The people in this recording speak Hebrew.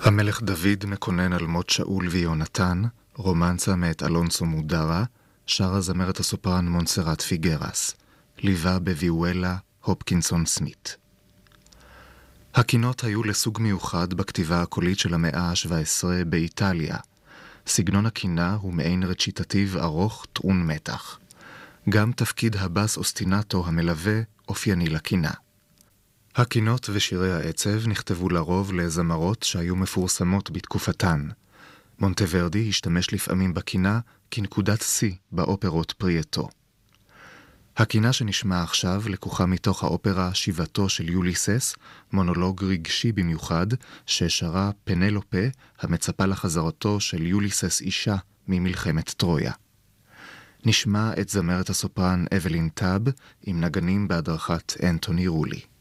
המלך דוד מקונן על מות שאול ויונתן, רומנסה מאת אלונסו מודרה, שרה זמרת הסופרן מונסרט פיגרס, ליווה בוויואלה הופקינסון סמית. הקינות היו לסוג מיוחד בכתיבה הקולית של המאה ה-17 באיטליה. סגנון הקינה הוא מעין רציטטיב ארוך טעון מתח. גם תפקיד הבאס אוסטינטו המלווה אופייני לקינה. הקינות ושירי העצב נכתבו לרוב לזמרות שהיו מפורסמות בתקופתן. מונטוורדי השתמש לפעמים בקינה כנקודת שיא באופרות פריאטו. הקינה שנשמע עכשיו לקוחה מתוך האופרה שיבתו של יוליסס, מונולוג רגשי במיוחד ששרה פנלופה המצפה לחזרתו של יוליסס אישה ממלחמת טרויה. נשמע את זמרת הסופרן אבלין טאב עם נגנים בהדרכת אנטוני רולי.